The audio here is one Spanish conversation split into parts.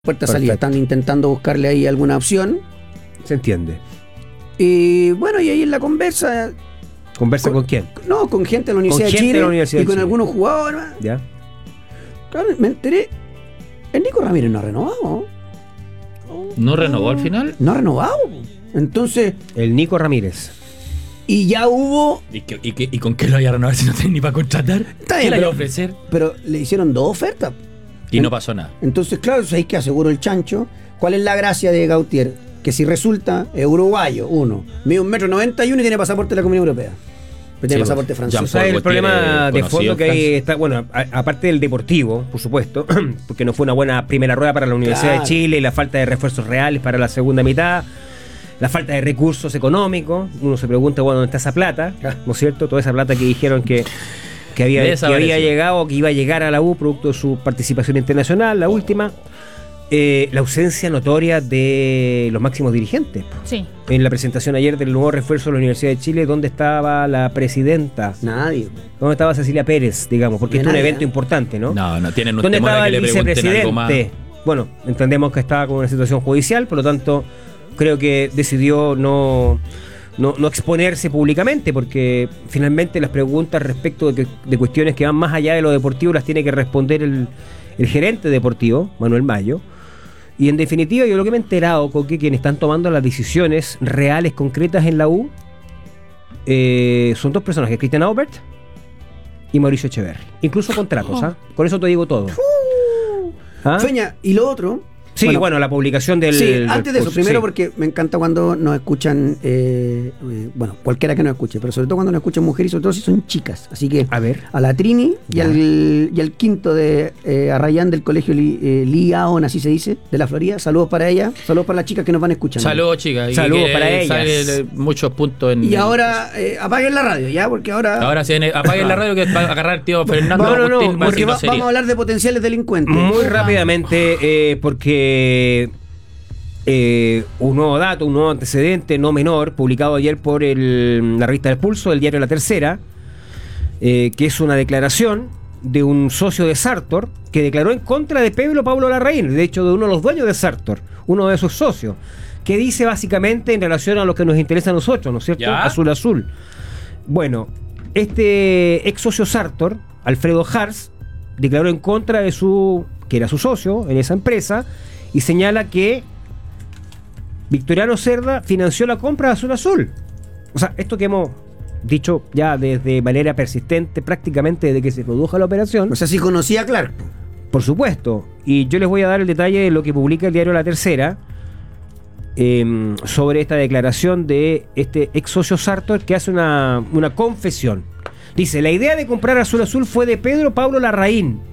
puerta salida. Están intentando buscarle ahí alguna opción. Se entiende. Y bueno, y ahí en la conversa. ¿Conversa con quién? No, con gente de la Universidad de Chile y con algunos jugadores. Ya. Claro, me enteré. El Nico Ramírez no ha renovado. ¿No renovó al final? No ha renovado. Entonces. El Nico Ramírez. Y ya hubo. ¿Y con qué lo vaya a renovar si no tiene ni para contratar? ¿Qué le vaya a ofrecer? Pero le hicieron 2 ofertas. Y no pasó nada. Entonces, claro, ¿sabéis que aseguró el chancho? ¿Cuál es la gracia de Gautier? Que si resulta, es uruguayo, mide 1,91 m y tiene pasaporte de la Comunidad Europea. Pero tiene pasaporte francés. O sea, el problema de fondo que hay está, bueno, aparte del deportivo, por supuesto, porque no fue una buena primera rueda para la Universidad de Chile, y la falta de refuerzos reales para la segunda mitad, la falta de recursos económicos. Uno se pregunta, bueno, ¿dónde está esa plata? ¿No es cierto? Toda esa plata que dijeron que había llegado, que iba a llegar a la U producto de su participación internacional, la última. La ausencia notoria de los máximos dirigentes. Sí. En la presentación ayer del nuevo refuerzo de la Universidad de Chile, ¿dónde estaba la presidenta? Nadie. ¿Dónde estaba Cecilia Pérez, digamos? Porque es un evento importante, ¿no? No tienen un ¿Dónde temor estaba a que el le pregunten algo más? Bueno, entendemos que estaba con una situación judicial, por lo tanto, creo que decidió no exponerse públicamente, porque finalmente las preguntas respecto de cuestiones que van más allá de lo deportivo las tiene que responder el gerente deportivo, Manuel Mayo. Y en definitiva, yo lo que me he enterado con que quienes están tomando las decisiones reales, concretas en la U, son 2 personajes, Cristian Aubert y Mauricio Echeverri. Incluso contratos, Con eso te digo todo. Feña, y lo otro. Sí, bueno, la publicación del... Sí, antes de eso, primero porque me encanta cuando nos escuchan, bueno, cualquiera que nos escuche, pero sobre todo cuando nos escuchan mujeres y sobre todo si son chicas. Así que a la Trini y al quinto de Arrayán del colegio Liaon, así se dice, de la Florida. Saludos para ella, saludos para las chicas que nos van escuchando. Saludos, chicas. Saludos para ellas. Sale muchos puntos en... Y ahora apaguen la radio, ¿ya? Porque ahora sí, apaguen la radio que va a agarrar el tío Fernando. No, porque vamos a hablar de potenciales delincuentes. Muy rápidamente, porque un nuevo dato, un nuevo antecedente no menor, publicado ayer por la revista El Pulso, el diario La Tercera, que es una declaración de un socio de Sartor que declaró en contra de Pedro Pablo Larraín, de hecho de uno de los dueños de Sartor, uno de sus socios, que dice básicamente en relación a lo que nos interesa a nosotros, ¿no es cierto? ¿Ya? Azul. Bueno, este ex socio Sartor, Alfredo Hars, declaró en contra de que era su socio en esa empresa, y señala que Victoriano Cerda financió la compra de Azul. O sea, esto que hemos dicho ya desde manera persistente, prácticamente desde que se produjo la operación. O sea, sí conocía a Clark. Por supuesto. Y yo les voy a dar el detalle de lo que publica el diario La Tercera sobre esta declaración de este ex socio Sartor, que hace una confesión. Dice: la idea de comprar Azul fue de Pedro Pablo Larraín,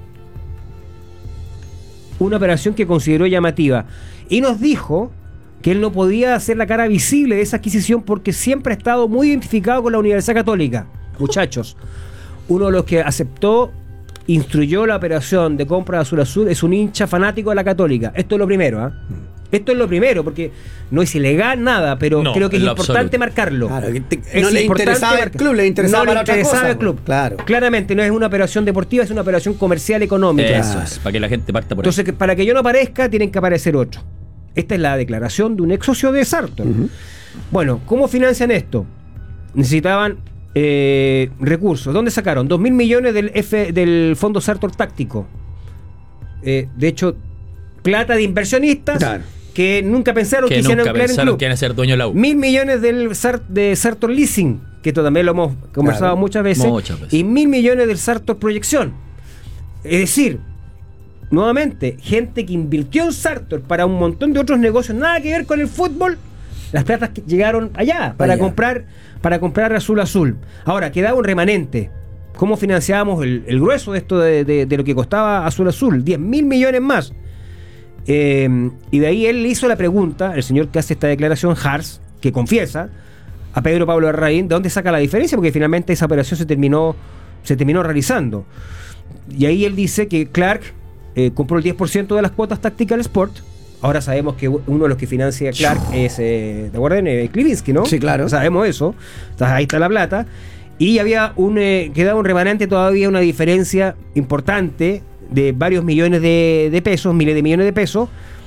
una operación que consideró llamativa, y nos dijo que él no podía hacer la cara visible de esa adquisición porque siempre ha estado muy identificado con la Universidad Católica. Muchachos, uno de los que instruyó la operación de compra de Azul es un hincha fanático de la Católica. Esto es lo primero, Esto es lo primero, porque no es ilegal nada, pero creo que es importante marcarlo. Claro, no le interesaba el club, le interesaba para otra cosa. El club. Claro. Claramente no es una operación deportiva, es una operación comercial económica. Eso es, para que la gente parta por ahí. Entonces, para que yo no aparezca, tienen que aparecer otros. Esta es la declaración de un ex socio de Sartor. Bueno, ¿cómo financian esto? Necesitaban recursos. ¿Dónde sacaron? 2.000 millones del Fondo Sartor Táctico. De hecho, plata de inversionistas. Claro. Que nunca pensaron que iban a emplear en club. Que iban a ser dueños de la U. 1.000 millones de Sartor Leasing, que esto también lo hemos conversado muchas veces. Y 1.000 millones del Sartor Proyección. Es decir, nuevamente, gente que invirtió en Sartor para un montón de otros negocios, nada que ver con el fútbol, las platas que llegaron allá para comprar Azul. Ahora, quedaba un remanente. ¿Cómo financiábamos el grueso de esto de lo que costaba Azul? 10.000 millones más. Y de ahí él le hizo la pregunta, el señor que hace esta declaración, Hars, que confiesa a Pedro Pablo Larraín, ¿de dónde saca la diferencia? Porque finalmente esa operación se terminó realizando. Y ahí él dice que Clark compró el 10% de las cuotas Tactical Sport. Ahora sabemos que uno de los que financia Clark es, ¿te acuerdan? Klivinsky, ¿no? Sí, claro. Sabemos eso. Entonces, ahí está la plata. Y había quedaba un remanente todavía, una diferencia importante de varios millones de pesos, miles de millones de pesos,